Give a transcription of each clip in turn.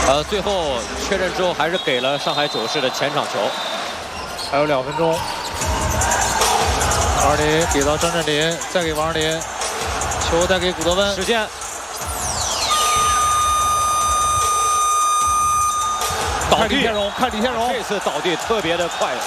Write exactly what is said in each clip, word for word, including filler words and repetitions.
呃，最后确认之后还是给了上海九世的前场球。 还有两分钟，王林给到张镇麟，再给王林，球再给古德温， 时间。倒地， 看李天荣，看李天荣， 这次倒地特别的快。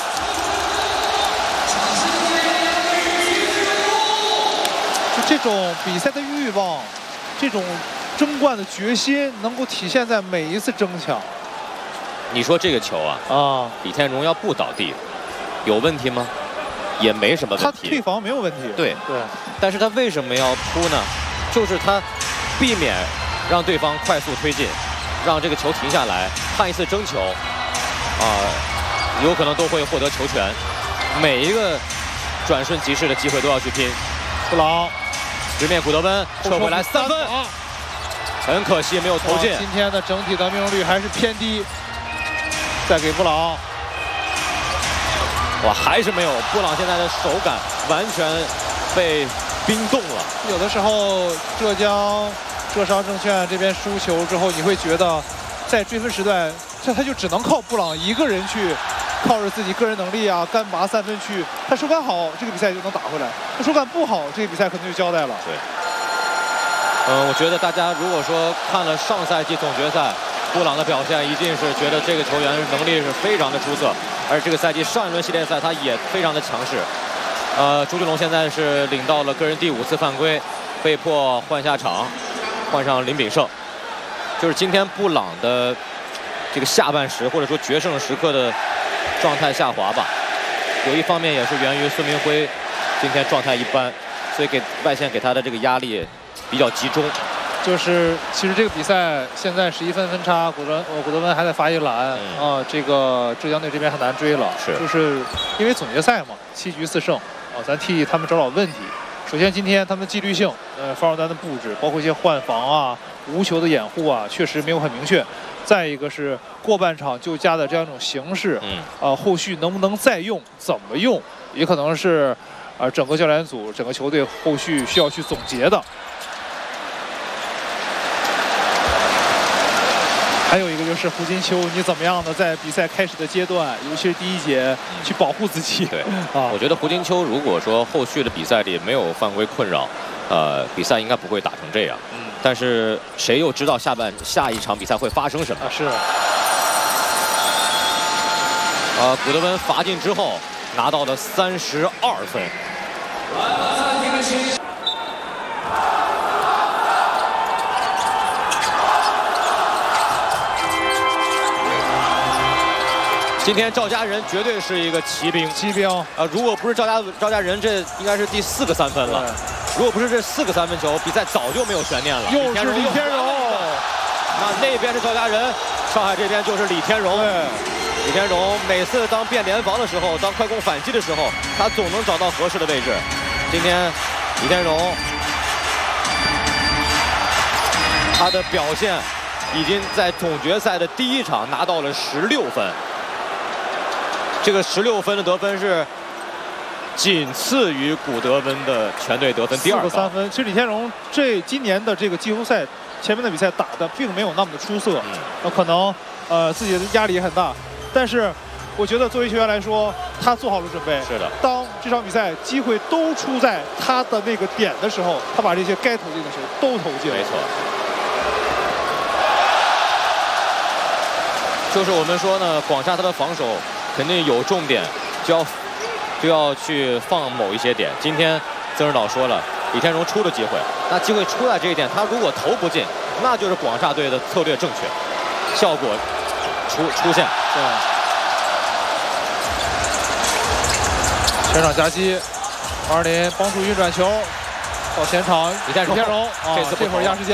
就这种比赛的欲望，这种争冠的决心，能够体现在每一次争抢。 你说这个球啊，啊，李天荣要不倒地，有问题吗？也没什么问题。 他退防没有问题。 对对。 但是他为什么要扑呢？就是他避免让对方快速推进，让这个球停下来，看一次争球，啊，有可能都会获得球权。每一个转瞬即逝的机会都要去拼。 布朗直面古德温，撤回来三分，很可惜没有投进。 今天的整体的命中率还是偏低。再给布朗， 哇，还是没有。布朗现在的手感完全被冰冻了。 有的时候浙江浙商证券这边输球之后，你会觉得在追分时段，这他就只能靠布朗一个人去，靠着自己个人能力啊，干拔三分去。他手感好，这个比赛就能打回来；他手感不好，这个比赛可能就交代了。 对。嗯，我觉得大家如果说看了上赛季总决赛。布朗的表现一定是觉得这个球员能力是非常的出色，而这个赛季上一轮系列赛他也非常的强势。呃，朱俊龙现在是领到了个人第五次犯规，被迫换下场，换上林炳胜。就是今天布朗的这个下半时或者说决胜时刻的状态下滑吧，有一方面也是源于孙铭徽今天状态一般，所以给外线给他的这个压力比较集中。 就是其实这个比赛现在十一分分差，古德呃古德温还在罚一篮啊、嗯呃，这个浙江队这边很难追了。 是， 就是因为总决赛嘛，七局四胜啊，咱替他们找找问题。首先今天他们的纪律性，呃，防守端的布置，包括一些换防啊、无球的掩护啊，确实没有很明确。再一个是过半场就加的这样一种形式，嗯，呃，后续能不能再用，怎么用，也可能是呃整个教练组、整个球队后续需要去总结的。还有一个就是胡金秋，你怎么样呢？在比赛开始的阶段，尤其是第一节，去保护自己。 对啊，我觉得胡金秋如果说后续的比赛里没有犯规困扰，呃，比赛应该不会打成这样。嗯。但是谁又知道下半下一场比赛会发生什么？ 啊，是。 呃，古德温罚进之后拿到了三十二分。今天赵家人绝对是一个骑兵， 骑兵啊、 呃！如果不是赵家赵家人，这应该是第四个三分了。如果不是这四个三分球，比赛早就没有悬念了。 又是李天荣， 那那边是赵家人，上海这边就是李天荣。李天荣每次当变联防的时候，当快攻反击的时候，他总能找到合适的位置。今天李天荣他的表现已经在总决赛的第一场拿到了十六分。这个十六分的得分是仅次于古德温的全队得分第二高。 四个三分。其实李天荣这今年的这个季后赛前面的比赛打的并没有那么的出色，嗯、那可能呃自己的压力也很大。但是我觉得作为球员来说，他做好了准备。 是的。当这场比赛机会都出在他的那个点的时候，他把这些该投进的球都投进了。 没错。就是我们说呢，广厦他的防守。肯定有重点，就要就要去放某一些点。今天曾指导说了，李天荣出了机会，那机会出在这一点，他如果投不进，那就是广厦队的策略正确，效果出出现。 对。前场夹击，王二林帮助运转球到前场， 李天荣， 李天荣啊，这会儿压时间。